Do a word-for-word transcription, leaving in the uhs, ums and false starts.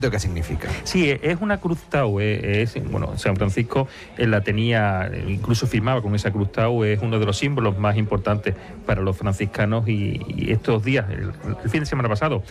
¿Qué significa? Sí, es una cruz Tau, es, bueno, San Francisco la tenía, incluso firmaba con esa cruz Tau, es uno de los símbolos más importantes para los franciscanos y, y estos días, el, el fin de semana pasado,